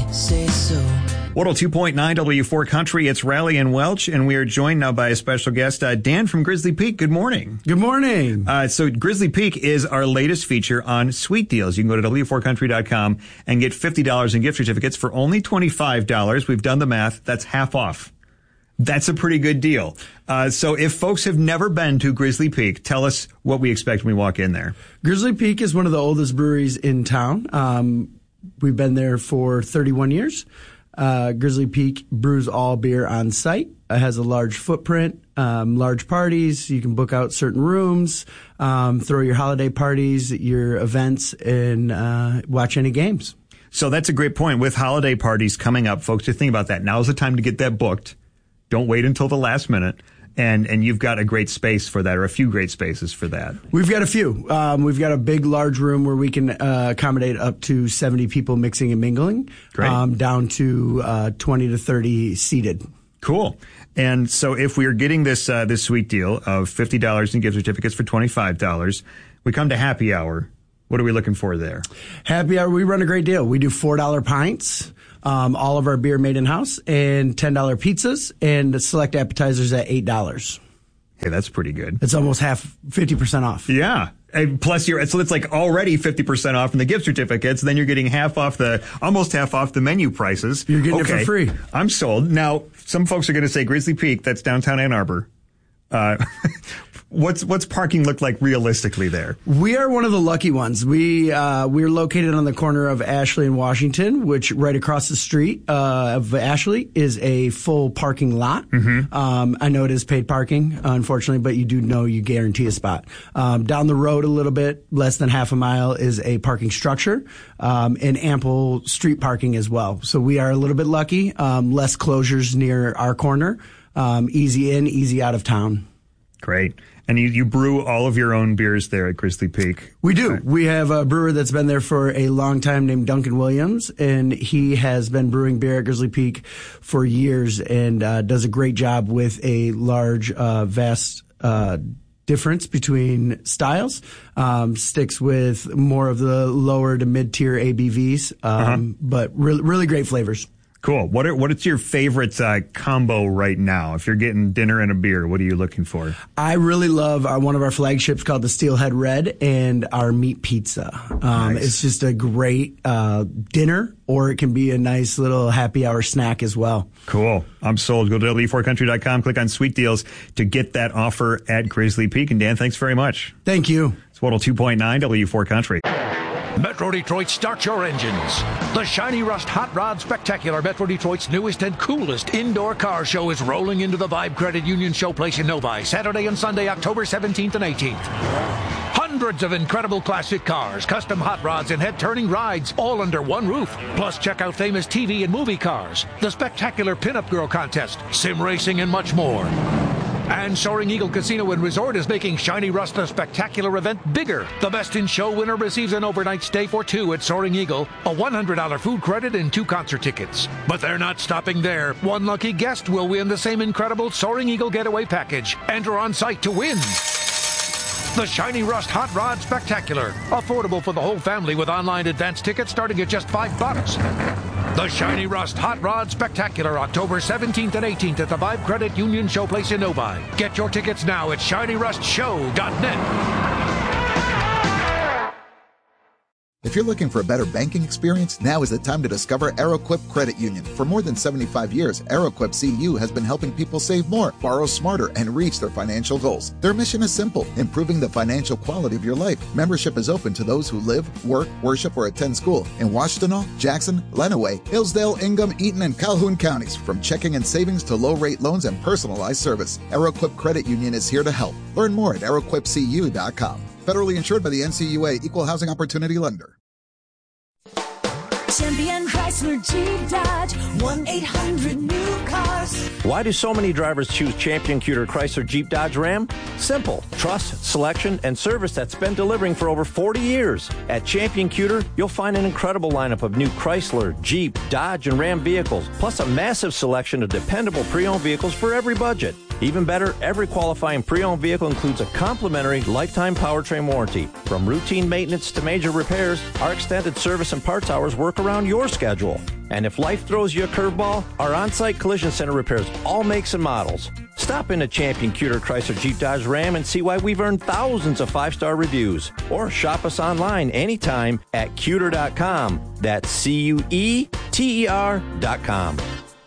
say so. 102.9 W4 Country, it's Raleigh and Welch, and we are joined now by a special guest, Dan from Grizzly Peak. Good morning. Good morning. So Grizzly Peak is our latest feature on sweet deals. You can go to W4Country.com and get $50 in gift certificates for only $25. We've done the math. That's half off. That's a pretty good deal. So if folks have never been to Grizzly Peak, tell us what we expect when we walk in there. Grizzly Peak is one of the oldest breweries in town. We've been there for 31 years. Grizzly Peak brews all beer on site. It has a large footprint, large parties. You can book out certain rooms, throw your holiday parties, your events, and watch any games. So that's a great point. With holiday parties coming up, folks, to think about that. Now's the time to get that booked. Don't wait until the last minute. And you've got a great space for that, or a few great spaces for that. We've got a few. We've got a big, large room where we can accommodate up to 70 people mixing and mingling, down to 20 to 30 seated. Cool. And so if we are getting this this sweet deal of $50 in gift certificates for $25, we come to happy hour. What are we looking for there? Happy hour, we run a great deal. We do $4 pints. All of our beer made in-house, and $10 pizzas, and select appetizers at $8. Hey, that's pretty good. It's almost 50% off. Yeah. And plus so it's like already 50% off in the gift certificates. Then you're getting almost half off the menu prices. You're getting it for free. I'm sold. Now, some folks are going to say Grizzly Peak, that's downtown Ann Arbor. What's parking look like realistically there? We are one of the lucky ones. We're located on the corner of Ashley and Washington, which right across the street of Ashley is a full parking lot. Mm-hmm. I know it is paid parking, unfortunately, but you do know you guarantee a spot. Down the road a little bit, less than half a mile, is a parking structure, and ample street parking as well. So we are a little bit lucky. Less closures near our corner. Easy in, easy out of town. Great. And you brew all of your own beers there at Grizzly Peak? We do. Right. We have a brewer that's been there for a long time named Duncan Williams, and he has been brewing beer at Grizzly Peak for years and does a great job with a large, vast difference between styles. Sticks with more of the lower to mid-tier ABVs, but really great flavors. Cool. What is your favorite combo right now? If you're getting dinner and a beer, what are you looking for? I really love one of our flagships called the Steelhead Red and our meat pizza. Nice. It's just a great dinner, or it can be a nice little happy hour snack as well. Cool. I'm sold. Go to W4Country.com, click on Sweet Deals to get that offer at Grizzly Peak. And Dan, thanks very much. Thank you. It's 102.9 W4 Country. Metro Detroit, start your engines. The Shiny Rust Hot Rod Spectacular, Metro Detroit's newest and coolest indoor car show, is rolling into the Vibe Credit Union Showplace in Novi, Saturday and Sunday, October 17th and 18th. Hundreds of incredible classic cars, custom hot rods, and head-turning rides, all under one roof. Plus, check out famous TV and movie cars, the spectacular Pinup Girl Contest, sim racing, and much more. And Soaring Eagle Casino and Resort is making Shiny Rust a spectacular event bigger. The Best in Show winner receives an overnight stay for two at Soaring Eagle, a $100 food credit, and 2 concert tickets. But they're not stopping there. One lucky guest will win the same incredible Soaring Eagle getaway package. Enter on site to win. The Shiny Rust Hot Rod Spectacular. Affordable for the whole family with online advance tickets starting at just $5. The Shiny Rust Hot Rod Spectacular, October 17th and 18th at the Vibe Credit Union Showplace in Novi. Get your tickets now at ShinyRustShow.net. If you're looking for a better banking experience, now is the time to discover Aeroquip Credit Union. For more than 75 years, Aeroquip CU has been helping people save more, borrow smarter, and reach their financial goals. Their mission is simple: improving the financial quality of your life. Membership is open to those who live, work, worship, or attend school in Washtenaw, Jackson, Lenawee, Hillsdale, Ingham, Eaton, and Calhoun counties. From checking and savings to low-rate loans and personalized service, Aeroquip Credit Union is here to help. Learn more at aeroquipcu.com. Federally insured by the NCUA, Equal Housing Opportunity Lender. Champion Chrysler Jeep Dodge, 1-800-NEW-CARS. Why do so many drivers choose Champion Cuter Chrysler Jeep Dodge Ram? Simple. Trust, selection, and service that's been delivering for over 40 years. At Champion Cuter, you'll find an incredible lineup of new Chrysler, Jeep, Dodge, and Ram vehicles, plus a massive selection of dependable pre-owned vehicles for every budget. Even better, every qualifying pre-owned vehicle includes a complimentary lifetime powertrain warranty. From routine maintenance to major repairs, our extended service and parts hours work around your schedule. And if life throws you a curveball, our on-site collision center repairs all makes and models. Stop into Champion Cuter Chrysler Jeep Dodge Ram and see why we've earned thousands of 5-star reviews. Or shop us online anytime at cuter.com. That's CUETER.com.